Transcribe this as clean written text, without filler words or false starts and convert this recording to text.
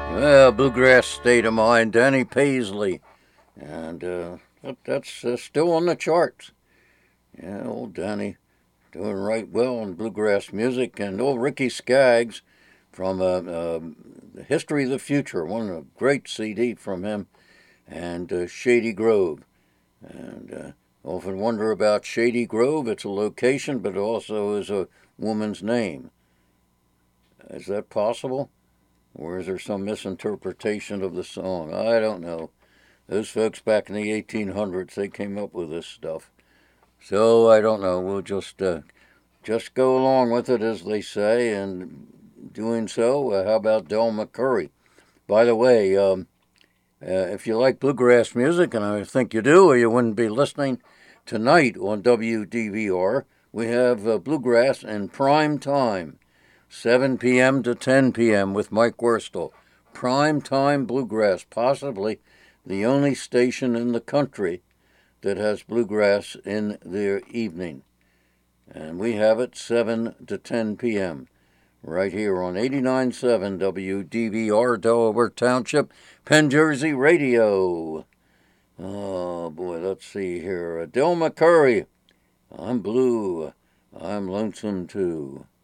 Well, Bluegrass State of Mind, Danny Paisley. And that's still on the charts. Yeah, old Danny doing right well in bluegrass music. And old Ricky Skaggs from The History of the Future, one of a great CD from him, and Shady Grove. And often wonder about Shady Grove. It's a location, but it also is a woman's name. Is that possible? Or is there some misinterpretation of the song? I don't know. Those folks back in the 1800s, they came up with this stuff. So I don't know. We'll just go along with it, as they say. And doing so, how about Del McCoury? By the way, if you like bluegrass music, and I think you do, or you wouldn't be listening tonight on WDVR, we have bluegrass in prime time, 7 p.m. to 10 p.m. with Mike Worstel. Prime time bluegrass, possibly the only station in the country that has bluegrass in their evening. And we have it 7 to 10 p.m. right here on 89.7 WDVR, Delaware Township, Penn Jersey Radio. Oh, boy, let's see here. Del McCoury, I'm blue. I'm lonesome too.